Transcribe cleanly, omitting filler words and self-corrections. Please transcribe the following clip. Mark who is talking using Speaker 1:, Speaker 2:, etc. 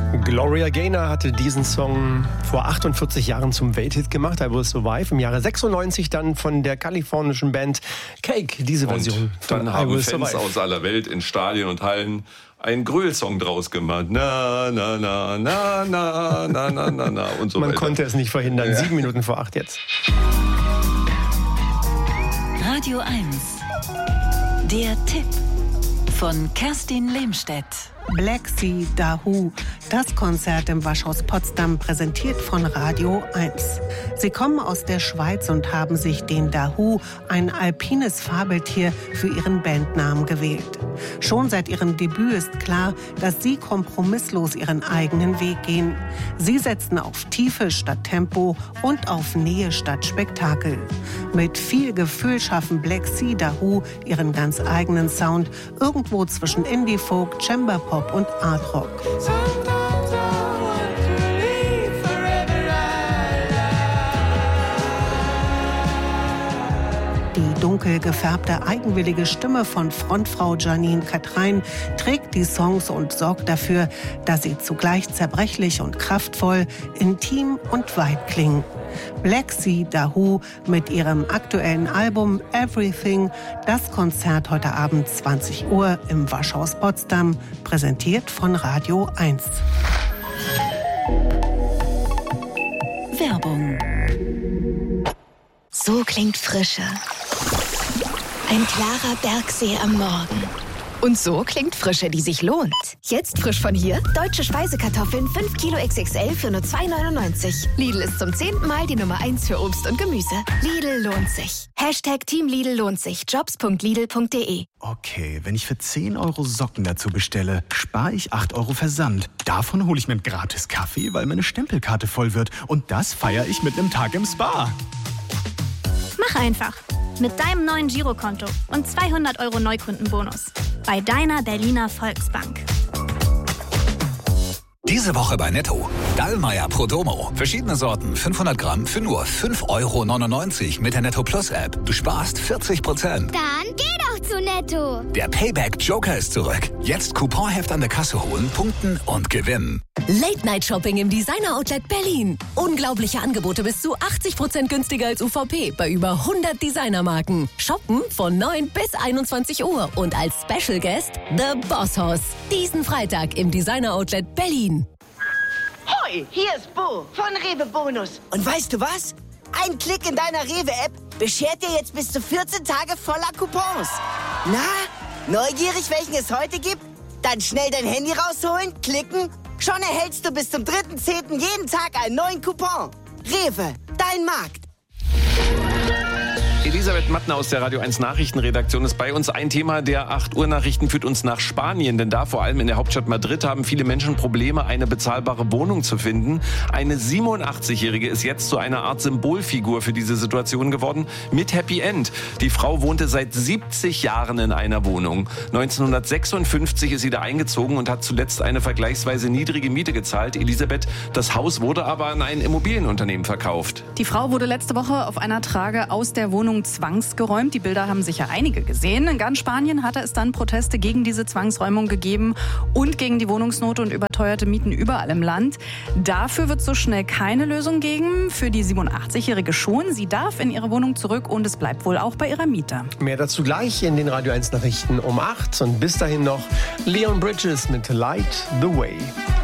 Speaker 1: Gloria Gaynor hatte diesen Song vor 48 Jahren zum Welthit gemacht, I Will Survive. Im Jahre 96 dann von der kalifornischen Band Cake, diese Version.
Speaker 2: Und dann haben Fans aus aller Welt in Stadien und Hallen einen Gröl-Song draus gemacht. Na, na, na, na, na, na, na, na, na und so
Speaker 1: Man
Speaker 2: weiter.
Speaker 1: konnte es nicht verhindern. 7 Minuten vor 8 jetzt.
Speaker 3: Radio 1. Der Tipp von Kerstin Lehmstedt.
Speaker 4: Black Sea Dahoo, das Konzert im Waschhaus Potsdam, präsentiert von Radio 1. Sie kommen aus der Schweiz und haben sich den Dahoo, ein alpines Fabeltier, für ihren Bandnamen gewählt. Schon seit ihrem Debüt ist klar, dass sie kompromisslos ihren eigenen Weg gehen. Sie setzen auf Tiefe statt Tempo und auf Nähe statt Spektakel. Mit viel Gefühl schaffen Black Sea Dahoo ihren ganz eigenen Sound, irgendwo zwischen Indie-Folk, Chamber-Pop und Art-Rock. Die dunkel gefärbte, eigenwillige Stimme von Frontfrau Janine Katrein trägt die Songs und sorgt dafür, dass sie zugleich zerbrechlich und kraftvoll, intim und weit klingen. Black Sea Dahoo mit ihrem aktuellen Album Everything, das Konzert heute Abend 20 Uhr im Waschhaus Potsdam, präsentiert von Radio 1.
Speaker 3: Werbung.
Speaker 5: So klingt Frische. Ein klarer Bergsee am Morgen. Und so klingt Frische, die sich lohnt. Jetzt frisch von hier: deutsche Speisekartoffeln 5 Kilo XXL für nur 2,99. Lidl ist zum 10. Mal die Nummer 1 für Obst und Gemüse. Lidl lohnt sich. Team Lidl lohnt sich. Jobs.lidl.de.
Speaker 6: Okay, wenn ich für 10 Euro Socken dazu bestelle, spare ich 8 Euro Versand. Davon hole ich mir einen gratis Kaffee, weil meine Stempelkarte voll wird. Und das feiere ich mit einem Tag im Spa.
Speaker 7: Mach einfach. Mit deinem neuen Girokonto und 200 Euro Neukundenbonus. Bei deiner Berliner Volksbank.
Speaker 8: Diese Woche bei Netto. Dallmayr Prodomo. Verschiedene Sorten, 500 Gramm für nur 5,99 € mit der Netto Plus App. Du sparst 40%.
Speaker 9: Dann geh doch zu Netto.
Speaker 8: Der Payback Joker ist zurück. Jetzt Couponheft an der Kasse holen, punkten und gewinnen.
Speaker 10: Late-Night-Shopping im Designer-Outlet Berlin. Unglaubliche Angebote bis zu 80% günstiger als UVP bei über 100 Designermarken. Shoppen von 9 bis 21 Uhr und als Special Guest The Boss Hoss. Diesen Freitag im Designer-Outlet Berlin.
Speaker 11: Hoi, hier ist Bo von Rewe Bonus. Und weißt du was? Ein Klick in deiner Rewe-App beschert dir jetzt bis zu 14 Tage voller Coupons. Na, neugierig, welchen es heute gibt? Dann schnell dein Handy rausholen, klicken. Schon erhältst du bis zum 3.10. jeden Tag einen neuen Coupon. Rewe, dein Markt.
Speaker 2: Elisabeth Mattner aus der Radio 1 Nachrichtenredaktion ist bei uns. Ein Thema der 8 Uhr Nachrichten führt uns nach Spanien, denn da vor allem in der Hauptstadt Madrid haben viele Menschen Probleme, eine bezahlbare Wohnung zu finden. Eine 87-Jährige ist jetzt zu einer Art Symbolfigur für diese Situation geworden, mit Happy End. Die Frau wohnte seit 70 Jahren in einer Wohnung. 1956 ist sie da eingezogen und hat zuletzt eine vergleichsweise niedrige Miete gezahlt. Elisabeth, das Haus wurde aber an ein Immobilienunternehmen verkauft.
Speaker 12: Die Frau wurde letzte Woche auf einer Trage aus der Wohnung zwangsgeräumt. Die Bilder haben sicher einige gesehen. In ganz Spanien hatte es dann Proteste gegen diese Zwangsräumung gegeben und gegen die Wohnungsnot und überteuerte Mieten überall im Land. Dafür wird es so schnell keine Lösung geben. Für die 87-Jährige schon. Sie darf in ihre Wohnung zurück und es bleibt wohl auch bei ihrer Miete.
Speaker 1: Mehr dazu gleich in den Radio 1 Nachrichten um 8. Und bis dahin noch Leon Bridges mit Light the Way.